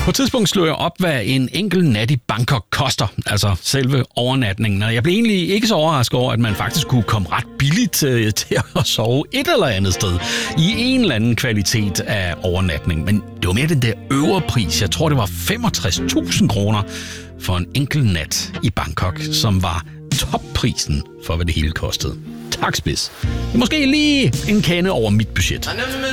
På et tidspunkt slog jeg op, hvad en enkelt nat i Bangkok koster, altså selve overnatningen. Og jeg blev egentlig ikke så overrasket over, at man faktisk kunne komme ret billigt til at sove et eller andet sted i en eller anden kvalitet af overnatning. Men det var mere den der øvre pris. Jeg tror, det var 65.000 kroner for en enkelt nat i Bangkok, som var topprisen for, hvad det hele kostede. Tak, spids. Det er måske lige en kende over mit budget.